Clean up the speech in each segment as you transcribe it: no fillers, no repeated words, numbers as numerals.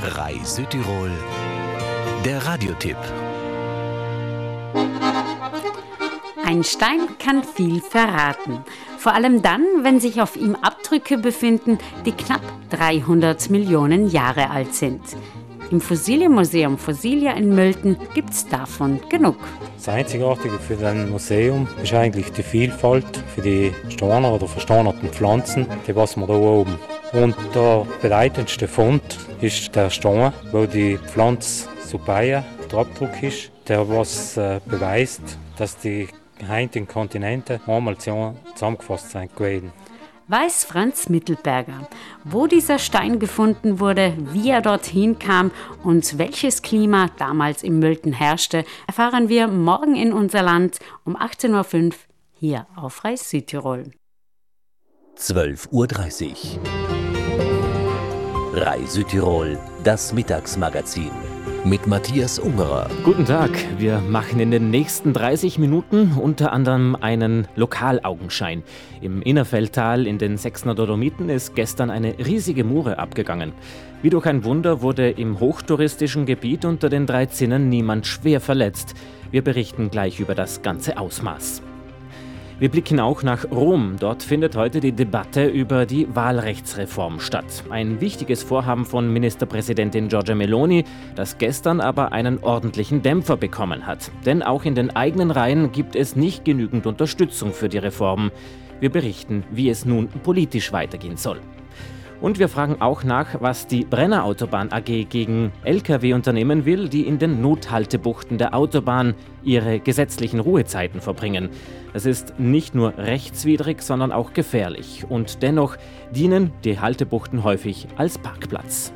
RAI Südtirol, der Radiotipp. Ein Stein kann viel verraten. Vor allem dann, wenn sich auf ihm Abdrücke befinden, die knapp 300 Millionen Jahre alt sind. Im Fossilienmuseum Fossilia in Mölten gibt's davon genug. Das Einzigartige für das Museum ist eigentlich die Vielfalt für die Steine oder versteinerten Pflanzen, die was wir da oben. Und der bedeutendste Fund ist der Stein, wo die Pflanze Supaia der Abdruck ist, der was beweist, dass die heutigen Kontinente einmal zusammengefasst sind gewesen. Weiß Franz Mittelberger, wo dieser Stein gefunden wurde, wie er dorthin kam und welches Klima damals in Mölten herrschte, erfahren wir morgen in unser Land um 18.05 Uhr hier auf RAI Südtirol. 12.30 Uhr. RAI Südtirol, das Mittagsmagazin. Mit Matthias Ungerer. Guten Tag, wir machen in den nächsten 30 Minuten unter anderem einen Lokalaugenschein. Im Innerfeldtal in den Sechsner Dolomiten ist gestern eine riesige Mure abgegangen. Wie durch ein Wunder wurde im hochtouristischen Gebiet unter den 3 Zinnen niemand schwer verletzt. Wir berichten gleich über das ganze Ausmaß. Wir blicken auch nach Rom. Dort findet heute die Debatte über die Wahlrechtsreform statt. Ein wichtiges Vorhaben von Ministerpräsidentin Giorgia Meloni, das gestern aber einen ordentlichen Dämpfer bekommen hat. Denn auch in den eigenen Reihen gibt es nicht genügend Unterstützung für die Reform. Wir berichten, wie es nun politisch weitergehen soll. Und wir fragen auch nach, was die Brenner Autobahn AG gegen Lkw unternehmen will, die in den Nothaltebuchten der Autobahn ihre gesetzlichen Ruhezeiten verbringen. Das ist nicht nur rechtswidrig, sondern auch gefährlich. Und dennoch dienen die Haltebuchten häufig als Parkplatz.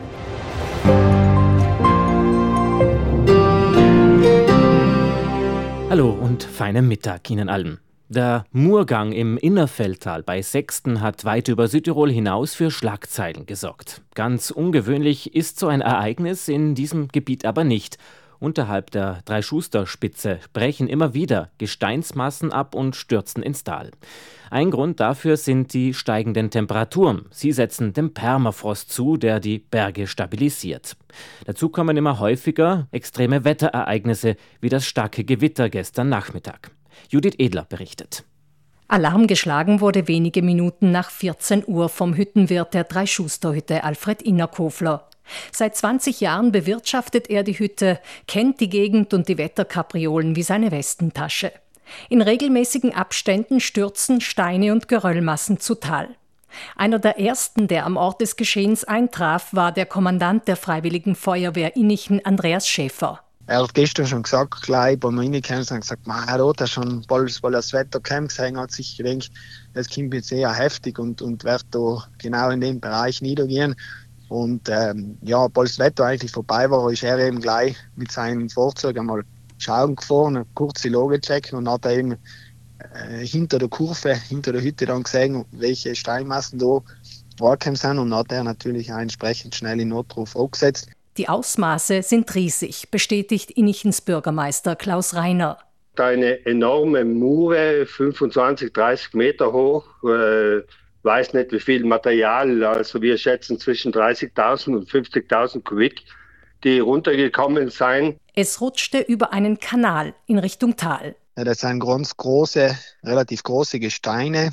Hallo und feinen Mittag Ihnen allen. Der Murgang im Innerfeldtal bei Sexten hat weit über Südtirol hinaus für Schlagzeilen gesorgt. Ganz ungewöhnlich ist so ein Ereignis in diesem Gebiet aber nicht. Unterhalb der Dreischusтерspitze brechen immer wieder Gesteinsmassen ab und stürzen ins Tal. Ein Grund dafür sind die steigenden Temperaturen. Sie setzen dem Permafrost zu, der die Berge stabilisiert. Dazu kommen immer häufiger extreme Wetterereignisse wie das starke Gewitter gestern Nachmittag. Judith Edler berichtet. Alarm geschlagen wurde wenige Minuten nach 14 Uhr vom Hüttenwirt der Dreischusтерhütte Alfred Innerkofler. Seit 20 Jahren bewirtschaftet er die Hütte, kennt die Gegend und die Wetterkapriolen wie seine Westentasche. In regelmäßigen Abständen stürzen Steine und Geröllmassen zu Tal. Einer der ersten, der am Ort des Geschehens eintraf, war der Kommandant der Freiwilligen Feuerwehr Innichen, Andreas Schäfer. Er hat gestern schon gesagt, gleich beim Reinkommen, hat gesagt, er hat schon bald, weil das Wetter gesehen hat, sich gedacht, das kommt jetzt eher heftig und wird da genau in dem Bereich niedergehen. Und bald das Wetter eigentlich vorbei war, ist er eben gleich mit seinem Fahrzeug einmal schauen gefahren, eine kurze Lage gecheckt und hat eben hinter der Kurve, hinter der Hütte dann gesehen, welche Steinmassen da vorgekommen sind, und hat er natürlich entsprechend schnell in Notruf angesetzt. Die Ausmaße sind riesig, bestätigt Innichens Bürgermeister Klaus Reiner. Eine enorme Mure, 25, 30 Meter hoch, weiß nicht wie viel Material, also wir schätzen zwischen 30.000 und 50.000 Kubik, die runtergekommen seien. Es rutschte über einen Kanal in Richtung Tal. Das sind ganz große, relativ große Gesteine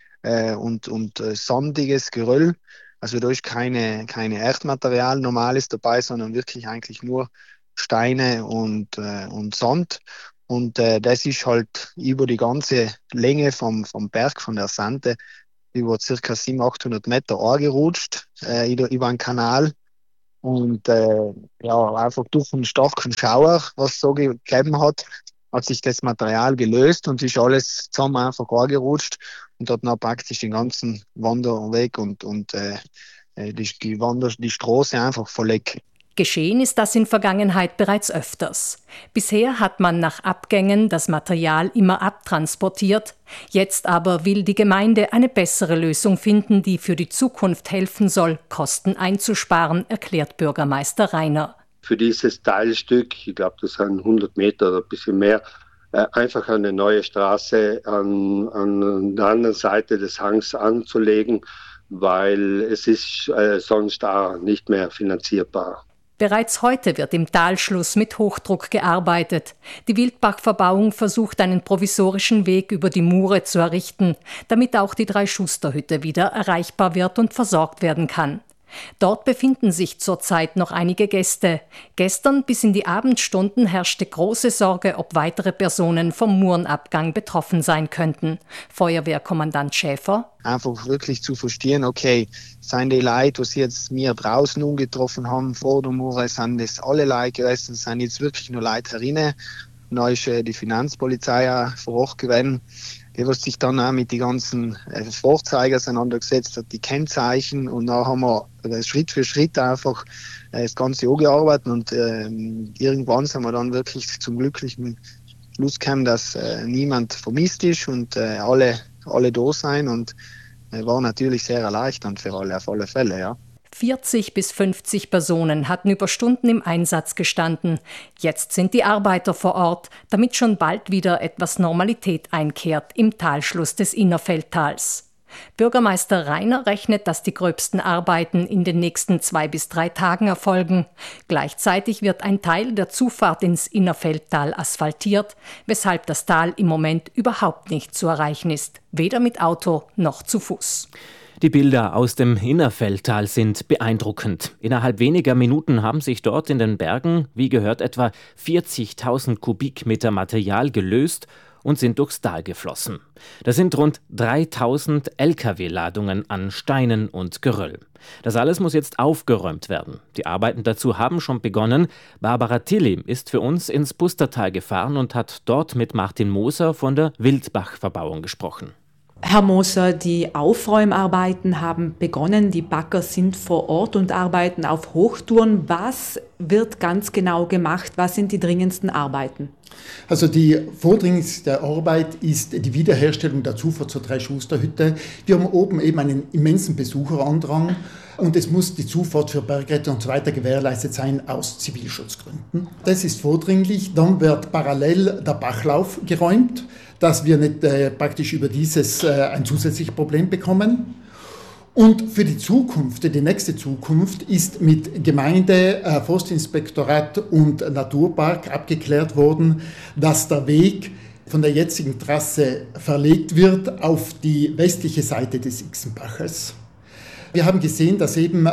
und sandiges Geröll. Also da ist keine Erdmaterial Normales dabei, sondern wirklich eigentlich nur Steine und Sand. Und das ist halt über die ganze Länge vom Berg, von der Sande, über ca. 700-800 Meter angerutscht, über einen Kanal. Und einfach durch einen starken Schauer, was es so gegeben hat sich das Material gelöst und ist alles zusammen einfach angerutscht und hat dann praktisch den ganzen Wanderweg und die Straße einfach verlegt. Geschehen ist das in Vergangenheit bereits öfters. Bisher hat man nach Abgängen das Material immer abtransportiert. Jetzt aber will die Gemeinde eine bessere Lösung finden, die für die Zukunft helfen soll, Kosten einzusparen, erklärt Bürgermeister Reiner. Für dieses Teilstück, ich glaube, das sind 100 Meter oder ein bisschen mehr, einfach eine neue Straße an der anderen Seite des Hangs anzulegen, weil es ist sonst auch nicht mehr finanzierbar. Bereits heute wird im Talschluss mit Hochdruck gearbeitet. Die Wildbach-Verbauung versucht, einen provisorischen Weg über die Mure zu errichten, damit auch die Drei-Schuster-Hütte wieder erreichbar wird und versorgt werden kann. Dort befinden sich zurzeit noch einige Gäste. Gestern bis in die Abendstunden herrschte große Sorge, ob weitere Personen vom Murenabgang betroffen sein könnten. Feuerwehrkommandant Schäfer: Einfach wirklich zu verstehen, okay, sind die Leute, die jetzt mir draußen umgetroffen haben, vor der Mure, sind das alle Leute gewesen, sind jetzt wirklich nur Leute herinnen. Dann ist die Finanzpolizei auch vor Ort gewesen, die was sich dann auch mit den ganzen Vorzeigen auseinandergesetzt hat, die Kennzeichen, und dann haben wir Schritt für Schritt einfach das Ganze angearbeitet und irgendwann sind wir dann wirklich zum glücklichen Schluss gekommen, dass niemand vermisst ist und alle da sein, und war natürlich sehr erleichternd für alle, auf alle Fälle, ja. 40 bis 50 Personen hatten über Stunden im Einsatz gestanden. Jetzt sind die Arbeiter vor Ort, damit schon bald wieder etwas Normalität einkehrt im Talschluss des Innerfeldtals. Bürgermeister Rainer rechnet, dass die gröbsten Arbeiten in den nächsten 2 bis 3 Tagen erfolgen. Gleichzeitig wird ein Teil der Zufahrt ins Innerfeldtal asphaltiert, weshalb das Tal im Moment überhaupt nicht zu erreichen ist, weder mit Auto noch zu Fuß. Die Bilder aus dem Innerfeldtal sind beeindruckend. Innerhalb weniger Minuten haben sich dort in den Bergen, wie gehört, etwa 40.000 Kubikmeter Material gelöst und sind durchs Tal geflossen. Das sind rund 3.000 Lkw-Ladungen an Steinen und Geröll. Das alles muss jetzt aufgeräumt werden. Die Arbeiten dazu haben schon begonnen. Barbara Tilly ist für uns ins Pustertal gefahren und hat dort mit Martin Moser von der Wildbach-Verbauung gesprochen. Herr Moser, die Aufräumarbeiten haben begonnen. Die Bagger sind vor Ort und arbeiten auf Hochtouren. Was wird ganz genau gemacht? Was sind die dringendsten Arbeiten? Also die vordringlichste Arbeit ist die Wiederherstellung der Zufahrt zur Drei-Schuster-Hütte. Wir haben oben eben einen immensen Besucherandrang und es muss die Zufahrt für Bergretter und so weiter gewährleistet sein aus Zivilschutzgründen. Das ist vordringlich. Dann wird parallel der Bachlauf geräumt, dass wir nicht praktisch über dieses ein zusätzliches Problem bekommen. Und für die Zukunft, die nächste Zukunft, ist mit Gemeinde, Forstinspektorat und Naturpark abgeklärt worden, dass der Weg von der jetzigen Trasse verlegt wird auf die westliche Seite des Ixenbaches. Wir haben gesehen, dass eben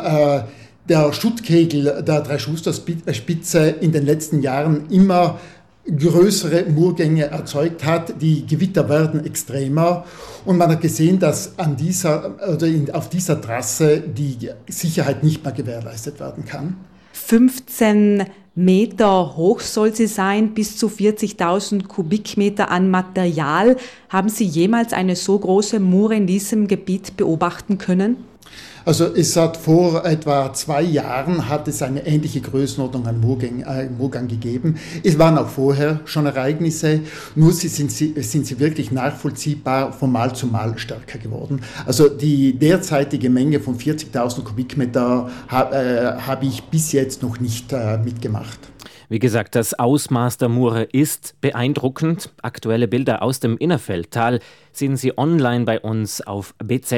der Schuttkegel der Drei-Schuster-Spitze in den letzten Jahren immer größere Murgänge erzeugt hat. Die Gewitter werden extremer und man hat gesehen, dass auf dieser Trasse die Sicherheit nicht mehr gewährleistet werden kann. 15 Meter hoch soll sie sein, bis zu 40.000 Kubikmeter an Material. Haben Sie jemals eine so große Mure in diesem Gebiet beobachten können? Also es hat vor etwa 2 Jahren hat es eine ähnliche Größenordnung an Murgang gegeben. Es waren auch vorher schon Ereignisse, nur sind sie wirklich nachvollziehbar von Mal zu Mal stärker geworden. Also die derzeitige Menge von 40.000 Kubikmeter habe ich bis jetzt noch nicht mitgemacht. Wie gesagt, das Ausmaß der Mure ist beeindruckend. Aktuelle Bilder aus dem Innerfeldtal sehen Sie online bei uns auf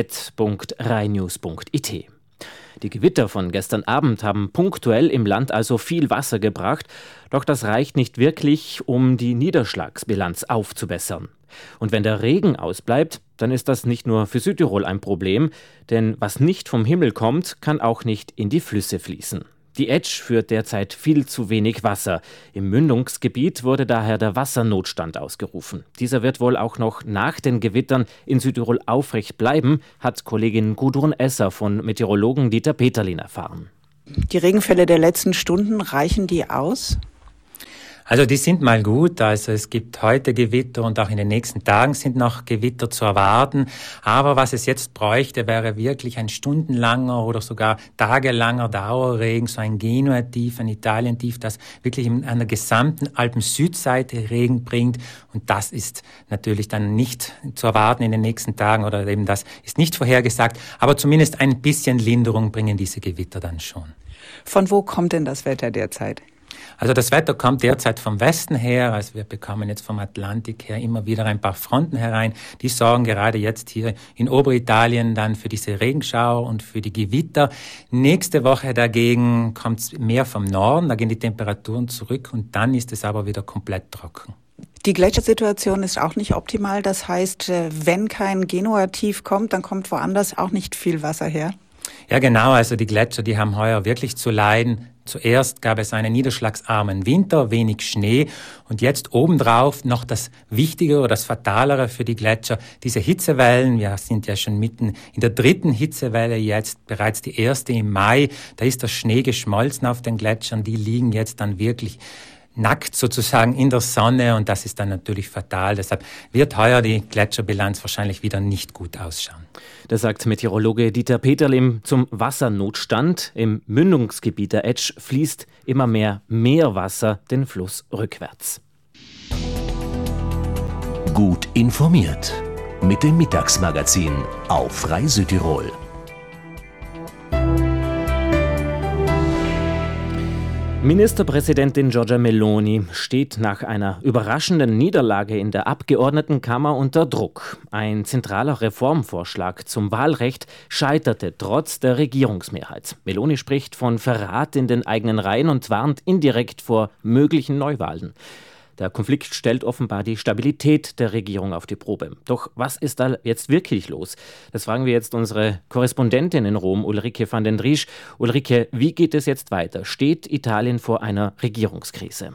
bz.rheinews.it. Die Gewitter von gestern Abend haben punktuell im Land also viel Wasser gebracht, doch das reicht nicht wirklich, um die Niederschlagsbilanz aufzubessern. Und wenn der Regen ausbleibt, dann ist das nicht nur für Südtirol ein Problem, denn was nicht vom Himmel kommt, kann auch nicht in die Flüsse fließen. Die Etsch führt derzeit viel zu wenig Wasser. Im Mündungsgebiet wurde daher der Wassernotstand ausgerufen. Dieser wird wohl auch noch nach den Gewittern in Südtirol aufrecht bleiben, hat Kollegin Gudrun Esser von Meteorologen Dieter Peterlin erfahren. Die Regenfälle der letzten Stunden, reichen die aus? Also die sind mal gut, also es gibt heute Gewitter und auch in den nächsten Tagen sind noch Gewitter zu erwarten. Aber was es jetzt bräuchte, wäre wirklich ein stundenlanger oder sogar tagelanger Dauerregen, so ein Genua-Tief, ein Italien-Tief, das wirklich an der gesamten Alpen-Südseite Regen bringt. Und das ist natürlich dann nicht zu erwarten in den nächsten Tagen oder eben das ist nicht vorhergesagt. Aber zumindest ein bisschen Linderung bringen diese Gewitter dann schon. Von wo kommt denn das Wetter derzeit? Also das Wetter kommt derzeit vom Westen her, also wir bekommen jetzt vom Atlantik her immer wieder ein paar Fronten herein. Die sorgen gerade jetzt hier in Oberitalien dann für diese Regenschauer und für die Gewitter. Nächste Woche dagegen kommt es mehr vom Norden, da gehen die Temperaturen zurück und dann ist es aber wieder komplett trocken. Die Gletschersituation ist auch nicht optimal. Das heißt, wenn kein Genua-Tief kommt, dann kommt woanders auch nicht viel Wasser her. Ja genau, also die Gletscher, die haben heuer wirklich zu leiden. Zuerst gab es einen niederschlagsarmen Winter, wenig Schnee und jetzt obendrauf noch das Wichtige oder das Fatalere für die Gletscher, diese Hitzewellen. Wir sind ja schon mitten in der 3. Hitzewelle jetzt, bereits die 1. im Mai. Da ist der Schnee geschmolzen auf den Gletschern, die liegen jetzt dann wirklich nackt sozusagen in der Sonne und das ist dann natürlich fatal. Deshalb wird heuer die Gletscherbilanz wahrscheinlich wieder nicht gut ausschauen. Das sagt Meteorologe Dieter Peterlim zum Wassernotstand. Im Mündungsgebiet der Etsch fließt immer mehr Meerwasser den Fluss rückwärts. Gut informiert mit dem Mittagsmagazin auf Frei Südtirol. Ministerpräsidentin Giorgia Meloni steht nach einer überraschenden Niederlage in der Abgeordnetenkammer unter Druck. Ein zentraler Reformvorschlag zum Wahlrecht scheiterte trotz der Regierungsmehrheit. Meloni spricht von Verrat in den eigenen Reihen und warnt indirekt vor möglichen Neuwahlen. Der Konflikt stellt offenbar die Stabilität der Regierung auf die Probe. Doch was ist da jetzt wirklich los? Das fragen wir jetzt unsere Korrespondentin in Rom, Ulrike van den Driesch. Ulrike, wie geht es jetzt weiter? Steht Italien vor einer Regierungskrise?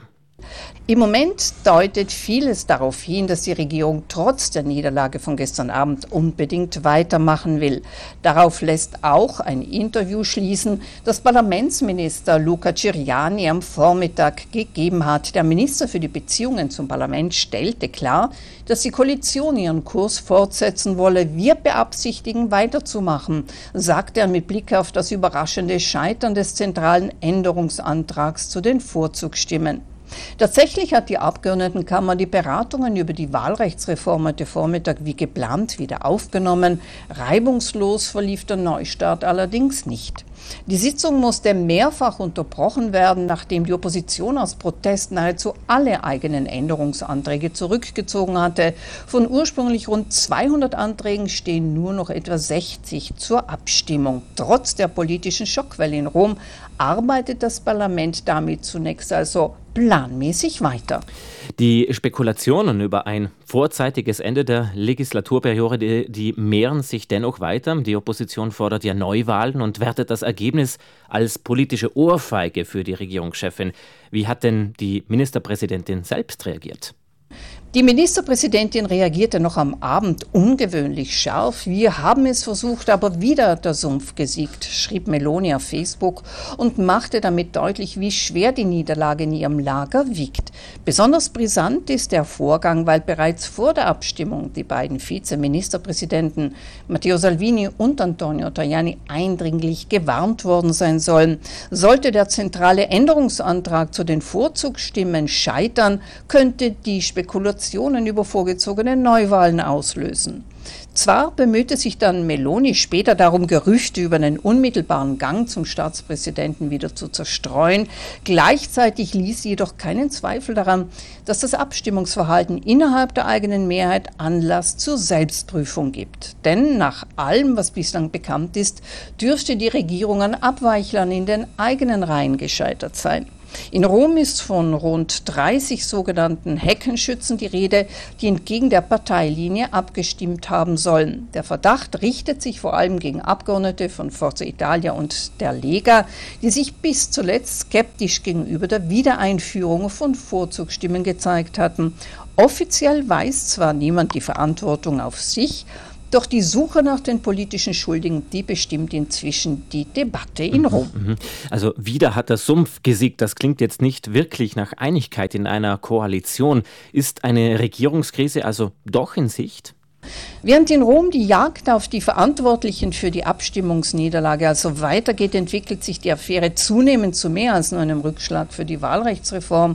Im Moment deutet vieles darauf hin, dass die Regierung trotz der Niederlage von gestern Abend unbedingt weitermachen will. Darauf lässt auch ein Interview schließen, das Parlamentsminister Luca Ciriani am Vormittag gegeben hat. Der Minister für die Beziehungen zum Parlament stellte klar, dass die Koalition ihren Kurs fortsetzen wolle. Wir beabsichtigen, weiterzumachen, sagte er mit Blick auf das überraschende Scheitern des zentralen Änderungsantrags zu den Vorzugsstimmen. Tatsächlich hat die Abgeordnetenkammer die Beratungen über die Wahlrechtsreform heute Vormittag wie geplant wieder aufgenommen. Reibungslos verlief der Neustart allerdings nicht. Die Sitzung musste mehrfach unterbrochen werden, nachdem die Opposition aus Protest nahezu alle eigenen Änderungsanträge zurückgezogen hatte. Von ursprünglich rund 200 Anträgen stehen nur noch etwa 60 zur Abstimmung. Trotz der politischen Schockwelle in Rom arbeitet das Parlament damit zunächst also planmäßig weiter. Die Spekulationen über ein vorzeitiges Ende der Legislaturperiode, die mehren sich dennoch weiter. Die Opposition fordert ja Neuwahlen und wertet das Ergebnis als politische Ohrfeige für die Regierungschefin. Wie hat denn die Ministerpräsidentin selbst reagiert? Die Ministerpräsidentin reagierte noch am Abend ungewöhnlich scharf. Wir haben es versucht, aber wieder hat der Sumpf gesiegt, schrieb Meloni auf Facebook und machte damit deutlich, wie schwer die Niederlage in ihrem Lager wiegt. Besonders brisant ist der Vorgang, weil bereits vor der Abstimmung die beiden Vizeministerpräsidenten Matteo Salvini und Antonio Tajani eindringlich gewarnt worden sein sollen. Sollte der zentrale Änderungsantrag zu den Vorzugsstimmen scheitern, könnte die Spekulation über vorgezogene Neuwahlen auslösen. Zwar bemühte sich dann Meloni später darum, Gerüchte über einen unmittelbaren Gang zum Staatspräsidenten wieder zu zerstreuen. Gleichzeitig ließ sie jedoch keinen Zweifel daran, dass das Abstimmungsverhalten innerhalb der eigenen Mehrheit Anlass zur Selbstprüfung gibt. Denn nach allem, was bislang bekannt ist, dürfte die Regierung an Abweichlern in den eigenen Reihen gescheitert sein. In Rom ist von rund 30 sogenannten Heckenschützen die Rede, die entgegen der Parteilinie abgestimmt haben sollen. Der Verdacht richtet sich vor allem gegen Abgeordnete von Forza Italia und der Lega, die sich bis zuletzt skeptisch gegenüber der Wiedereinführung von Vorzugsstimmen gezeigt hatten. Offiziell weist zwar niemand die Verantwortung auf sich, doch die Suche nach den politischen Schuldigen, die bestimmt inzwischen die Debatte in Rom. Also wieder hat der Sumpf gesiegt. Das klingt jetzt nicht wirklich nach Einigkeit in einer Koalition. Ist eine Regierungskrise also doch in Sicht? Während in Rom die Jagd auf die Verantwortlichen für die Abstimmungsniederlage also weitergeht, entwickelt sich die Affäre zunehmend zu mehr als nur einem Rückschlag für die Wahlrechtsreform.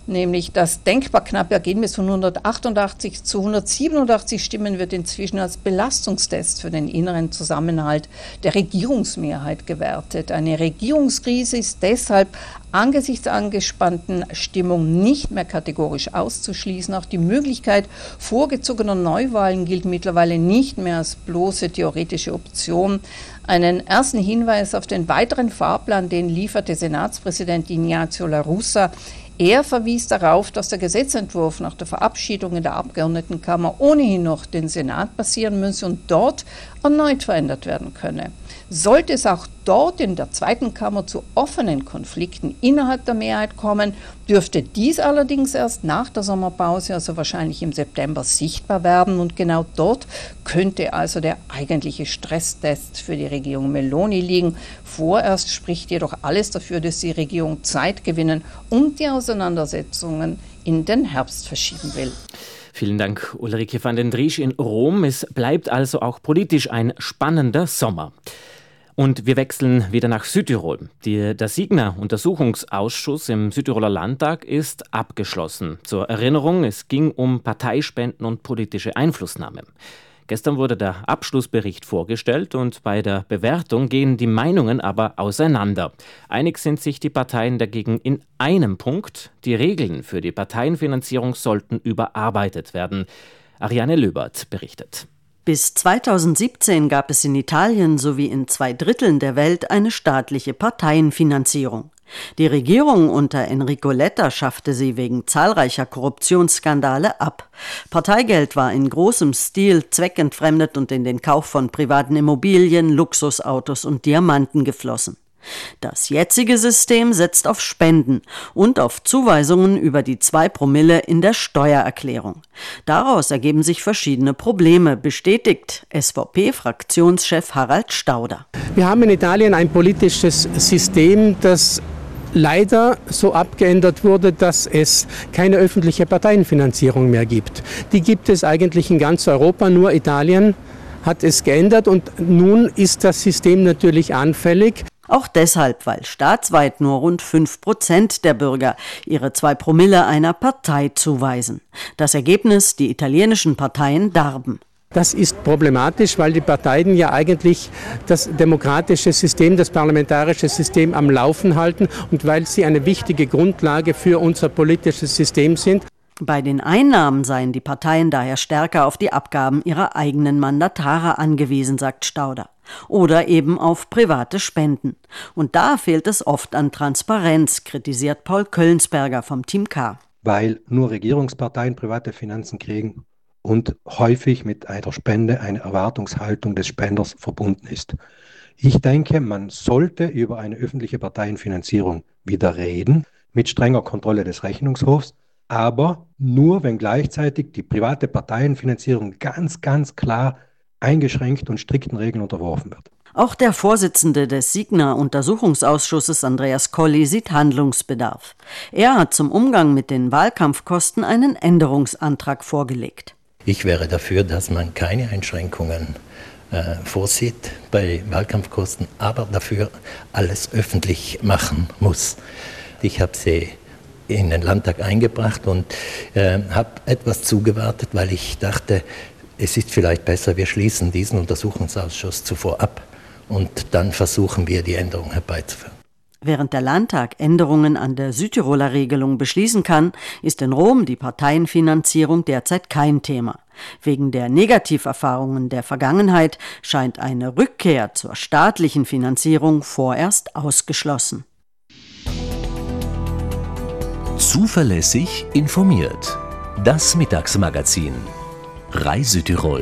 nämlich das denkbar knappe Ergebnis von 188 zu 187 Stimmen wird inzwischen als Belastungstest für den inneren Zusammenhalt der Regierungsmehrheit gewertet. Eine Regierungskrise ist deshalb angesichts der angespannten Stimmung nicht mehr kategorisch auszuschließen. Auch die Möglichkeit vorgezogener Neuwahlen gilt mittlerweile nicht mehr als bloße theoretische Option. Einen ersten Hinweis auf den weiteren Fahrplan, den lieferte Senatspräsident Ignacio La Russa. Er verwies darauf, dass der Gesetzentwurf nach der Verabschiedung in der Abgeordnetenkammer ohnehin noch den Senat passieren müsse und dort erneut verändert werden könne. Sollte es auch dort in der zweiten Kammer zu offenen Konflikten innerhalb der Mehrheit kommen, dürfte dies allerdings erst nach der Sommerpause, also wahrscheinlich im September, sichtbar werden. Und genau dort könnte also der eigentliche Stresstest für die Regierung Meloni liegen. Vorerst spricht jedoch alles dafür, dass die Regierung Zeit gewinnen und die Auseinandersetzungen in den Herbst verschieben will. Vielen Dank, Ulrike van den Driesch in Rom. Es bleibt also auch politisch ein spannender Sommer. Und wir wechseln wieder nach Südtirol. Der Signa-Untersuchungsausschuss im Südtiroler Landtag ist abgeschlossen. Zur Erinnerung, es ging um Parteispenden und politische Einflussnahme. Gestern wurde der Abschlussbericht vorgestellt und bei der Bewertung gehen die Meinungen aber auseinander. Einig sind sich die Parteien dagegen in einem Punkt: Die Regeln für die Parteienfinanzierung sollten überarbeitet werden. Ariane Löbert berichtet. Bis 2017 gab es in Italien sowie in 2/3 der Welt eine staatliche Parteienfinanzierung. Die Regierung unter Enrico Letta schaffte sie wegen zahlreicher Korruptionsskandale ab. Parteigeld war in großem Stil zweckentfremdet und in den Kauf von privaten Immobilien, Luxusautos und Diamanten geflossen. Das jetzige System setzt auf Spenden und auf Zuweisungen über die 2 Promille in der Steuererklärung. Daraus ergeben sich verschiedene Probleme, bestätigt SVP-Fraktionschef Harald Stauder. Wir haben in Italien ein politisches System, das leider so abgeändert wurde, dass es keine öffentliche Parteienfinanzierung mehr gibt. Die gibt es eigentlich in ganz Europa, nur Italien hat es geändert und nun ist das System natürlich anfällig. Auch deshalb, weil staatsweit nur rund 5% der Bürger ihre 2 Promille einer Partei zuweisen. Das Ergebnis: die italienischen Parteien darben. Das ist problematisch, weil die Parteien ja eigentlich das demokratische System, das parlamentarische System am Laufen halten und weil sie eine wichtige Grundlage für unser politisches System sind. Bei den Einnahmen seien die Parteien daher stärker auf die Abgaben ihrer eigenen Mandatare angewiesen, sagt Stauder. Oder eben auf private Spenden. Und da fehlt es oft an Transparenz, kritisiert Paul Köllensberger vom Team K. Weil nur Regierungsparteien private Finanzen kriegen und häufig mit einer Spende eine Erwartungshaltung des Spenders verbunden ist. Ich denke, man sollte über eine öffentliche Parteienfinanzierung wieder reden, mit strenger Kontrolle des Rechnungshofs, aber nur, wenn gleichzeitig die private Parteienfinanzierung ganz, ganz klar eingeschränkt und strikten Regeln unterworfen wird. Auch der Vorsitzende des Signa-Untersuchungsausschusses, Andreas Colli, sieht Handlungsbedarf. Er hat zum Umgang mit den Wahlkampfkosten einen Änderungsantrag vorgelegt. Ich wäre dafür, dass man keine Einschränkungen vorsieht bei Wahlkampfkosten, aber dafür alles öffentlich machen muss. Ich habe sie in den Landtag eingebracht und habe etwas zugewartet, weil ich dachte, es ist vielleicht besser, wir schließen diesen Untersuchungsausschuss zuvor ab und dann versuchen wir, die Änderung herbeizuführen. Während der Landtag Änderungen an der Südtiroler Regelung beschließen kann, ist in Rom die Parteienfinanzierung derzeit kein Thema. Wegen der Negativerfahrungen der Vergangenheit scheint eine Rückkehr zur staatlichen Finanzierung vorerst ausgeschlossen. Zuverlässig informiert. Das Mittagsmagazin. Reisütirol.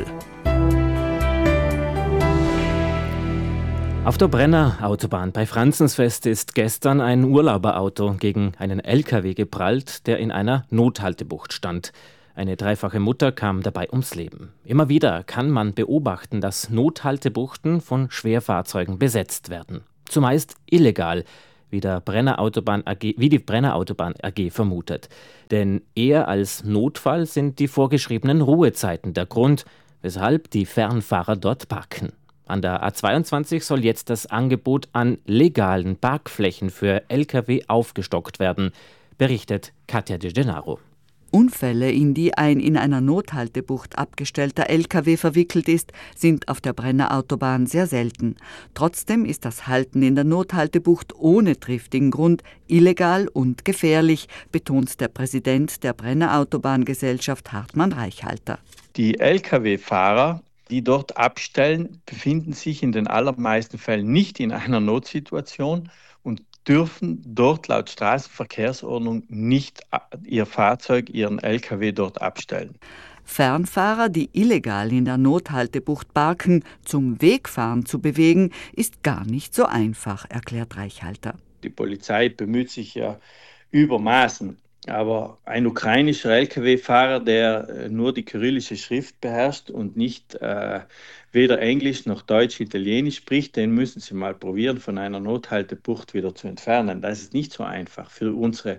Auf der Brenner Autobahn bei Franzensfest ist gestern ein Urlauberauto gegen einen LKW geprallt, der in einer Nothaltebucht stand. Eine dreifache Mutter kam dabei ums Leben. Immer wieder kann man beobachten, dass Nothaltebuchten von Schwerfahrzeugen besetzt werden. Zumeist illegal, wie die Brenner Autobahn AG vermutet. Denn eher als Notfall sind die vorgeschriebenen Ruhezeiten der Grund, weshalb die Fernfahrer dort parken. An der A22 soll jetzt das Angebot an legalen Parkflächen für Lkw aufgestockt werden. berichtet Katja De Gennaro. Unfälle, in die ein in einer Nothaltebucht abgestellter LKW verwickelt ist, sind auf der Brenner Autobahn sehr selten. Trotzdem ist das Halten in der Nothaltebucht ohne triftigen Grund illegal und gefährlich, betont der Präsident der Brenner Autobahngesellschaft Hartmann Reichhalter. Die Lkw-Fahrer, die dort abstellen, befinden sich in den allermeisten Fällen nicht in einer Notsituation und dürfen dort laut Straßenverkehrsordnung nicht ihr Fahrzeug, ihren Lkw dort abstellen. Fernfahrer, die illegal in der Nothaltebucht parken, zum Wegfahren zu bewegen, ist gar nicht so einfach, erklärt Reichhalter. Die Polizei bemüht sich ja übermaßen, aber ein ukrainischer Lkw-Fahrer, der nur die kyrillische Schrift beherrscht und nicht weder Englisch noch Deutsch, Italienisch spricht, den müssen Sie mal probieren, von einer Nothaltebucht wieder zu entfernen. Das ist nicht so einfach für unsere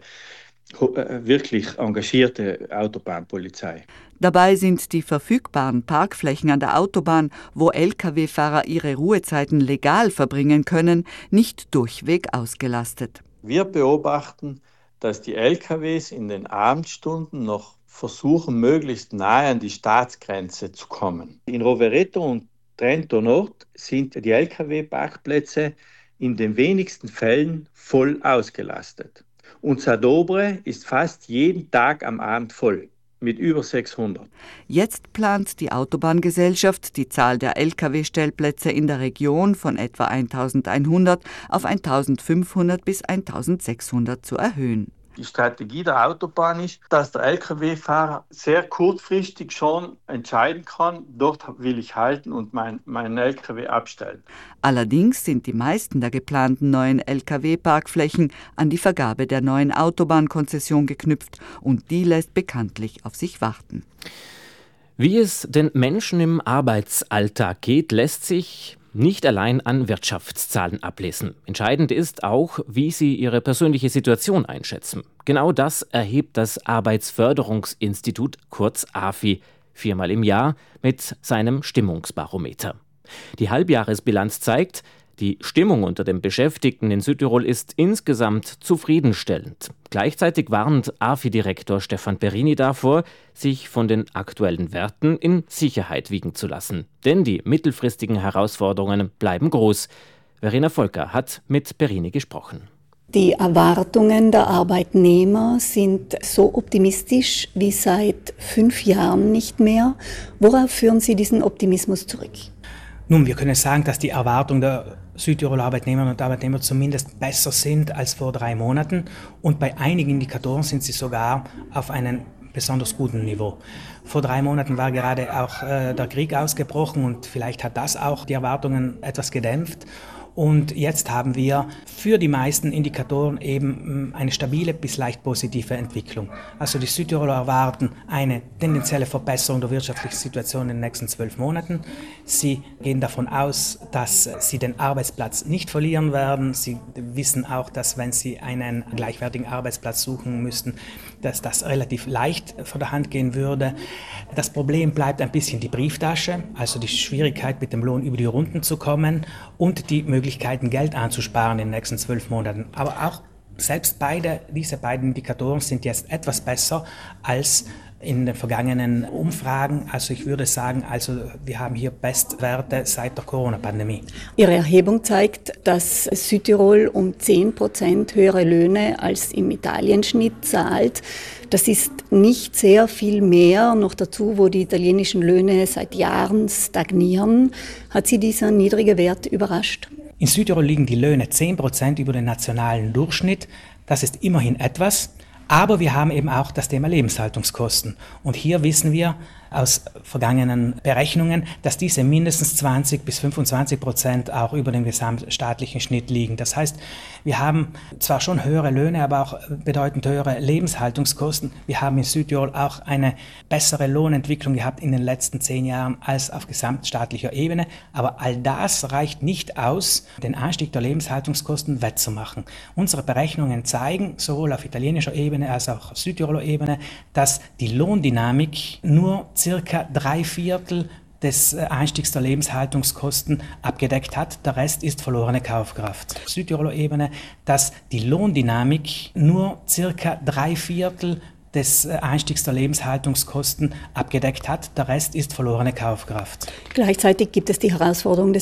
wirklich engagierte Autobahnpolizei. Dabei sind die verfügbaren Parkflächen an der Autobahn, wo Lkw-Fahrer ihre Ruhezeiten legal verbringen können, nicht durchweg ausgelastet. Wir beobachten, dass die LKWs in den Abendstunden noch versuchen, möglichst nahe an die Staatsgrenze zu kommen. In Rovereto und Trento Nord sind die Lkw-Parkplätze in den wenigsten Fällen voll ausgelastet. Und Sadobre ist fast jeden Tag am Abend voll, mit über 600. Jetzt plant die Autobahngesellschaft, die Zahl der Lkw-Stellplätze in der Region von etwa 1100 auf 1500 bis 1600 zu erhöhen. Die Strategie der Autobahn ist, dass der Lkw-Fahrer sehr kurzfristig schon entscheiden kann, dort will ich halten und meinen Lkw abstellen. Allerdings sind die meisten der geplanten neuen Lkw-Parkflächen an die Vergabe der neuen Autobahnkonzession geknüpft und die lässt bekanntlich auf sich warten. Wie es den Menschen im Arbeitsalltag geht, lässt sich nicht allein an Wirtschaftszahlen ablesen. Entscheidend ist auch, wie sie ihre persönliche Situation einschätzen. Genau das erhebt das Arbeitsförderungsinstitut, kurz AFI, 4-mal im Jahr mit seinem Stimmungsbarometer. Die Halbjahresbilanz zeigt, die Stimmung unter den Beschäftigten in Südtirol ist insgesamt zufriedenstellend. Gleichzeitig warnt AFI-Direktor Stefan Perini davor, sich von den aktuellen Werten in Sicherheit wiegen zu lassen. Denn die mittelfristigen Herausforderungen bleiben groß. Verena Volker hat mit Perini gesprochen. Die Erwartungen der Arbeitnehmer sind so optimistisch wie seit 5 Jahren nicht mehr. Worauf führen Sie diesen Optimismus zurück? Nun, wir können sagen, dass die Erwartungen der Südtiroler Arbeitnehmerinnen und Arbeitnehmer zumindest besser sind als vor 3 Monaten. Und bei einigen Indikatoren sind sie sogar auf einem besonders guten Niveau. Vor 3 Monaten war gerade auch der Krieg ausgebrochen und vielleicht hat das auch die Erwartungen etwas gedämpft. Und jetzt haben wir für die meisten Indikatoren eben eine stabile bis leicht positive Entwicklung. Also die Südtiroler erwarten eine tendenzielle Verbesserung der wirtschaftlichen Situation in den nächsten 12 Monaten. Sie gehen davon aus, dass sie den Arbeitsplatz nicht verlieren werden. Sie wissen auch, dass wenn sie einen gleichwertigen Arbeitsplatz suchen müssten, dass das relativ leicht von der Hand gehen würde. Das Problem bleibt ein bisschen die Brieftasche, also die Schwierigkeit mit dem Lohn über die Runden zu kommen und die Möglichkeiten, Geld anzusparen in den nächsten 12 Monaten. Aber auch selbst diese beiden Indikatoren sind jetzt etwas besser als in den vergangenen Umfragen. Also ich würde sagen, wir haben hier Bestwerte seit der Corona-Pandemie. Ihre Erhebung zeigt, dass Südtirol um 10% höhere Löhne als im Italienschnitt zahlt. Das ist nicht sehr viel mehr, noch dazu, wo die italienischen Löhne seit Jahren stagnieren. Hat Sie dieser niedrige Wert überrascht? In Südtirol liegen die Löhne 10% über den nationalen Durchschnitt. Das ist immerhin etwas. Aber wir haben eben auch das Thema Lebenshaltungskosten. Und hier wissen wir aus vergangenen Berechnungen, dass diese mindestens 20-25% auch über dem gesamtstaatlichen Schnitt liegen. Das heißt, wir haben zwar schon höhere Löhne, aber auch bedeutend höhere Lebenshaltungskosten. Wir haben in Südtirol auch eine bessere Lohnentwicklung gehabt in den letzten 10 Jahren als auf gesamtstaatlicher Ebene. Aber all das reicht nicht aus, den Anstieg der Lebenshaltungskosten wettzumachen. Unsere Berechnungen zeigen, sowohl auf italienischer Ebene als auch auf Südtiroler Ebene, dass die Lohndynamik nur circa 3/4 des Einstiegs der Lebenshaltungskosten abgedeckt hat. Der Rest ist verlorene Kaufkraft. Südtiroler Ebene, dass die Lohndynamik nur circa 3/4 des Einstiegs der Lebenshaltungskosten abgedeckt hat. Der Rest ist verlorene Kaufkraft. Gleichzeitig gibt es die Herausforderung